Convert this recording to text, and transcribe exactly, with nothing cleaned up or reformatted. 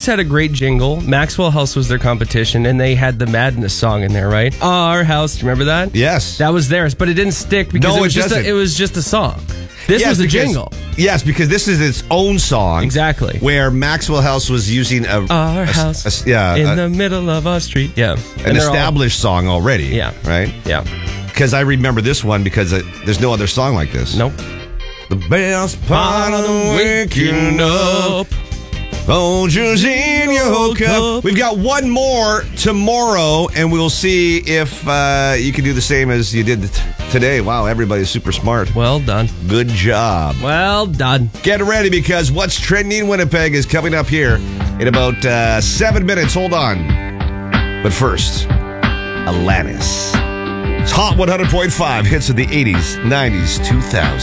had a great jingle. Maxwell House was their competition, and they had the Madness song in there, right? Our House. Do you remember that? Yes. That was theirs, but it didn't stick because No, it was it just a, doesn't. it was just a song. This Yes, was a because- jingle. Yes, because this is its own song. Exactly. Where Maxwell House was using a... Our a- house a- yeah, in a- the middle of our street. Yeah. an And they're all- established song already. Yeah. Right? Yeah. Because I remember this one because uh, there's no other song like this. Nope. The best part of the waking up, Folgers in your cup. We've got one more tomorrow, and we'll see if uh, you can do the same as you did t- today. Wow, everybody's super smart. Well done. Good job. Well done. Get ready because What's Trending Winnipeg is coming up here in about uh, seven minutes. Hold on. But first, Alanis. It's Hot one hundred point five hits of the eighties, nineties, two thousands.